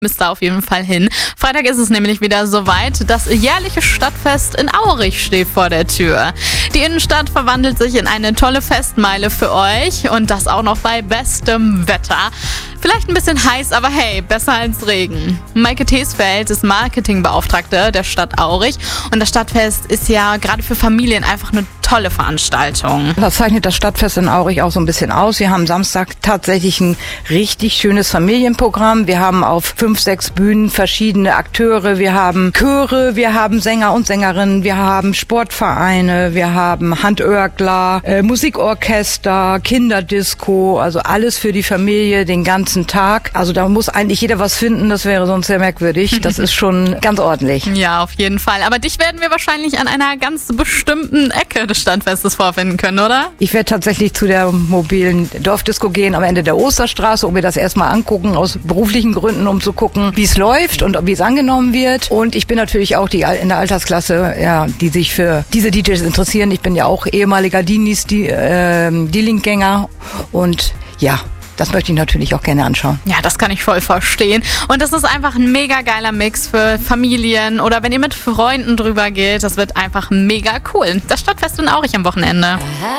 Müsst da auf jeden Fall hin. Freitag ist es nämlich wieder soweit. Das jährliche Stadtfest in Aurich steht vor der Tür. Die Innenstadt verwandelt sich in eine tolle Festmeile für euch und das auch noch bei bestem Wetter. Vielleicht ein bisschen heiß, aber hey, besser als Regen. Maike Tesfeld ist Marketingbeauftragte der Stadt Aurich und das Stadtfest ist ja gerade für Familien einfach eine tolle Veranstaltung. Das zeichnet das Stadtfest in Aurich auch so ein bisschen aus. Wir haben Samstag tatsächlich ein richtig schönes Familienprogramm. Wir haben auf 5, 6 Bühnen verschiedene Akteure. Wir haben Chöre, wir haben Sänger und Sängerinnen, wir haben Sportvereine, wir haben Handörgler, Musikorchester, Kinderdisco, also alles für die Familie den ganzen Tag. Also da muss eigentlich jeder was finden, das wäre sonst sehr merkwürdig. Das ist schon ganz ordentlich. Ja, auf jeden Fall. Aber dich werden wir wahrscheinlich an einer ganz bestimmten Ecke des Stadtfestes vorfinden können, oder? Ich werde tatsächlich zu der mobilen Dorfdisco gehen am Ende der Osterstraße, um mir das erstmal angucken, aus beruflichen Gründen, um zu gucken, wie es läuft und wie es angenommen wird. Und ich bin natürlich auch in der Altersklasse, ja, die sich für diese DJs interessieren. Ich bin ja auch ehemaliger D-Link-Gänger und ja, das möchte ich natürlich auch gerne anschauen. Ja, das kann ich voll verstehen. Und das ist einfach ein mega geiler Mix für Familien oder wenn ihr mit Freunden drüber geht. Das wird einfach mega cool. Das Stadtfest in Aurich am Wochenende.